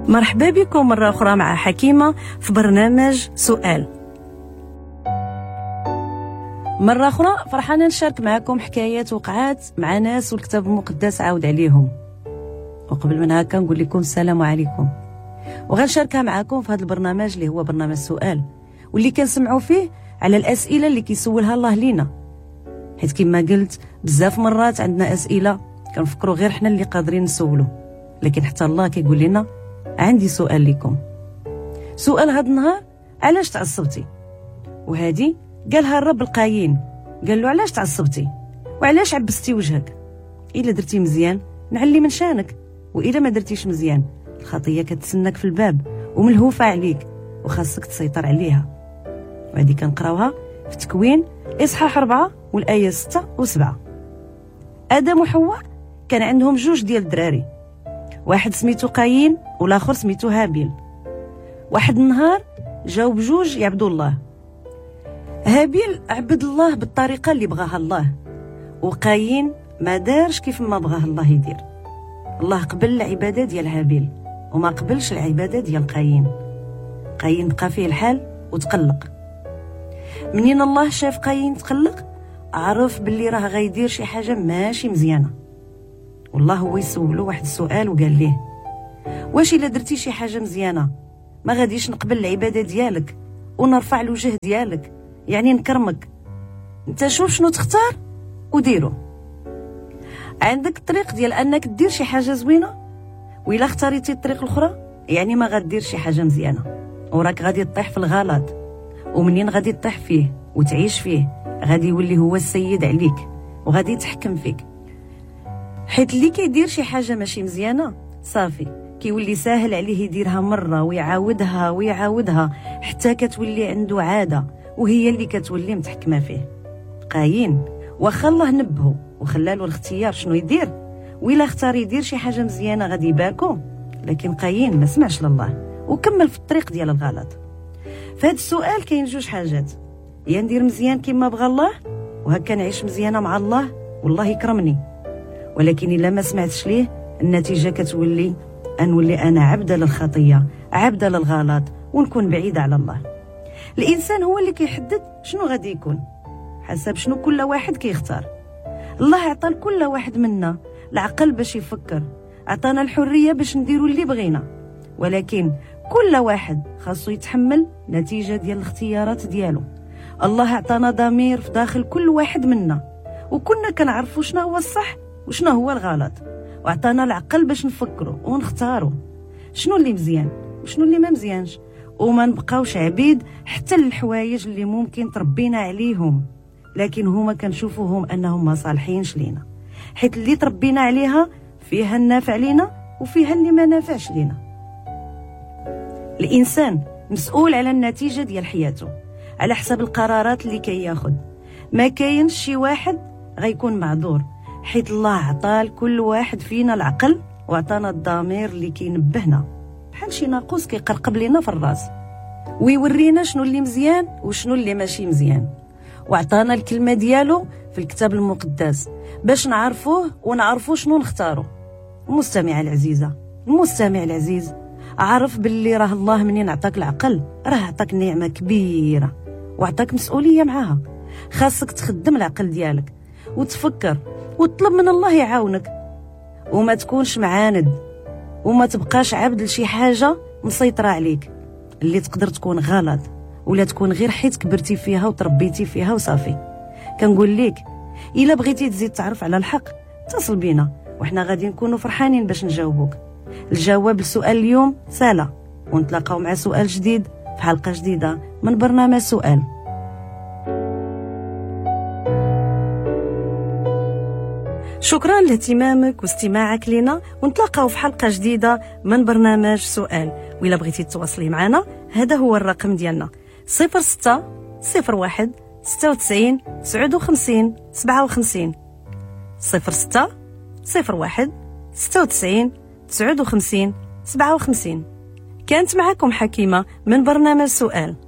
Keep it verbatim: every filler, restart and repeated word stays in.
مرحبا بكم مرة أخرى مع حكيمة في برنامج سؤال. مرة أخرى فرحانة نشارك معكم حكايات وقعات مع ناس والكتاب المقدس عاود عليهم. وقبل من هكا نقول لكم السلام عليكم، وغنشاركها معكم في هذا البرنامج اللي هو برنامج سؤال، واللي كنسمعوا فيه على الأسئلة اللي كيسولها الله لينا. حيت كما قلت بزاف مرات عندنا أسئلة كنفكروا غير حنا اللي قادرين نسولو، لكن حتى الله كيقول لنا عندي سؤال لكم. سؤال هذا النهار: علاش تعصبتي؟ وهذه قالها الرب القايين، قال له علاش تعصبتي وعلاش عبستي وجهك؟ الا درتي مزيان نعلي من شانك، والا ما درتيش مزيان الخطيه كتسنك في الباب وملهوفه عليك وخاصك تسيطر عليها. وهذه كنقراوها في تكوين اصحاح أربعة والايه ستة وسبعة. ادم وحواء كان عندهم جوج ديال الدراري، واحد سميتو قايين والاخر سميتو هابيل. واحد النهار جاو بجوج يعبدوا الله. هابيل عبد الله بالطريقه اللي بغاها الله، وقايين ما دارش كيف ما بغاه الله يدير. الله قبل العباده ديال هابيل وما قبلش العباده ديال قايين. قايين بقى فيه الحال وتقلق. منين الله شاف قايين تقلق عرف باللي راه غيدير شي حاجه ماشي مزيانه. والله هو يسولو واحد السؤال وقال ليه: واش الا درتي شي حاجه مزيانه ما غاديش نقبل العباده ديالك ونرفع الوجه ديالك، يعني نكرمك؟ انت شوف شنو تختار وديرو. عندك الطريق ديال انك دير شي حاجه زوينه، وإلا اختاريتي الطريق الاخرى يعني ما غادير شي حاجه مزيانه، وراك غادي تطيح في الغلط. ومنين غادي تطيح فيه وتعيش فيه غادي يولي هو السيد عليك وغادي يتحكم فيك. حيت اللي كيدير شي حاجه ماشي مزيانه صافي كيولي ساهل عليه يديرها مره ويعاودها ويعاودها حتى كتولي عنده عاده وهي اللي كتولي متحكمه فيه. قايين واخا الله نبهو وخلالو الاختيار شنو يدير، وإلا اختار يدير شي حاجه مزيانه غادي يباركو، لكن قايين ما سمعش لله وكمل في الطريق ديال الغلط. فهاد السؤال كاين جوج حاجات: يا ندير مزيان كما بغى الله وهكا نعيش مزيانه مع الله والله يكرمني، ولكن الا ما سمعتش ليه النتيجه كتولي انولي انا عبده للخطيه، عبده للغلط، ونكون بعيده على الله. الانسان هو اللي كيحدد شنو غادي يكون حسب شنو كل واحد كيختار. الله عطى لكل واحد منا العقل باش يفكر، عطانا الحريه باش نديروا اللي بغينا، ولكن كل واحد خاصو يتحمل نتيجه ديال الاختيارات ديالو. الله عطانا ضمير في داخل كل واحد منا، وكنا كنعرفوا شنو هو الصح وشنو هو الغلط، وعطانا العقل باش نفكروا ونختاروا شنو اللي مزيان وشنو اللي ما مزيانش، وما نبقاوش عبيد حتى للحوايج اللي ممكن تربينا عليهم لكن هما كنشوفوهم انهم ما صالحينش لينا، حيت اللي تربينا عليها فيها النافع لينا وفيها اللي ما نافعش لينا. الانسان مسؤول على النتيجه ديال حياته على حسب القرارات اللي كياخذ. ما كاينش شي واحد غيكون معذور، حيت الله عطى لكل واحد فينا العقل وعطانا الضمير اللي كينبهنا بحال شي ناقوس كيقرقب لينا في الراس ويورينا شنو اللي مزيان وشنو اللي ماشي مزيان، وعطانا الكلمه ديالو في الكتاب المقدس باش نعرفوه ونعرفوا شنو نختاروا. المستمع العزيزه، المستمع العزيز، عارف باللي راه الله منين عطاك العقل راه عطاك نعمه كبيره وعطاك مسؤوليه معاها. خاصك تخدم العقل ديالك وتفكر وتطلب من الله يعاونك، وما تكونش معاند وما تبقاش عبد لشي حاجه مسيطره عليك اللي تقدر تكون غلط ولا تكون غير حيت كبرتي فيها وتربيتي فيها وصافي. كنقول لك الا بغيتي تزيد تعرف على الحق اتصل بينا وحنا غادي نكونوا فرحانين باش نجاوبوك. الجواب لسؤال اليوم سهله، ونتلاقاو مع سؤال جديد في حلقه جديده من برنامج سؤال. شكرا لاهتمامك واستماعك لنا، ونتلاقاو في حلقه جديده من برنامج سؤال. وإلا بغيتي تواصلي معنا هذا هو الرقم ديالنا: صفر ستة صفر واحد ستة وتسعين تسعة وخمسين سبعة وخمسين صفر ستة صفر واحد ستة وتسعين تسعة وخمسين سبعة وخمسين. كانت معكم حكيمة من برنامج سؤال.